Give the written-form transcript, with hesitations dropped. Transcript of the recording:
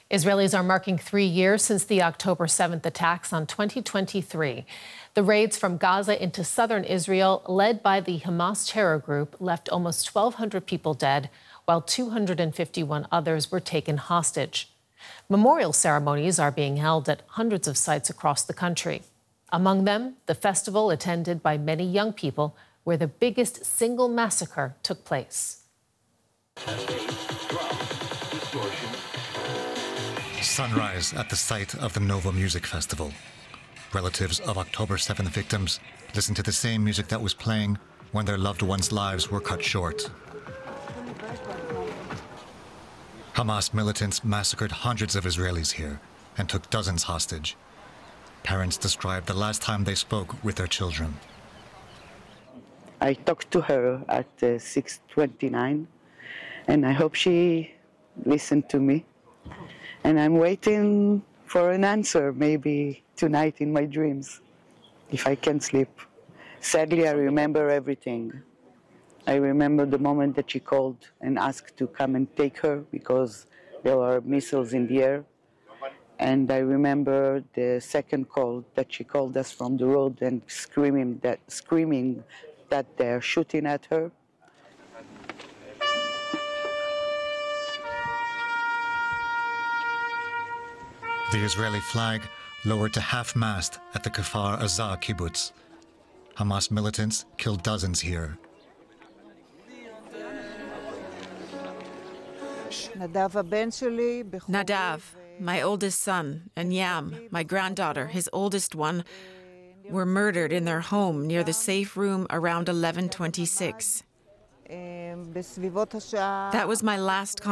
Israelis are marking 3 years since the October 7th attacks on 2023. The raids from Gaza into southern Israel, led by the Hamas terror group, left almost 1,200 people dead, while 251 others were taken hostage. Memorial ceremonies are being held at hundreds of sites across the country. Among them, the festival attended by many young people, where the biggest single massacre took place. Sunrise at the site of the Nova Music Festival. Relatives of October 7th victims listen to the same music that was playing when their loved ones' lives were cut short. Hamas militants massacred hundreds of Israelis here and took dozens hostage. Parents described the last time they spoke with their children. I talked to her at 6:29, and I hope she listened to me. And I'm waiting for an answer, maybe tonight in my dreams, if I can sleep. Sadly, I remember everything. I remember the moment that she called and asked to come and take her because there were missiles in the air. And I remember the second call that she called us from the road and screaming that they're shooting at her. The Israeli flag lowered to half-mast at the Kfar Aza kibbutz. Hamas militants killed dozens here. Nadav, my oldest son, and Yam, my granddaughter, his oldest one, were murdered in their home near the safe room around 11:26. That was my last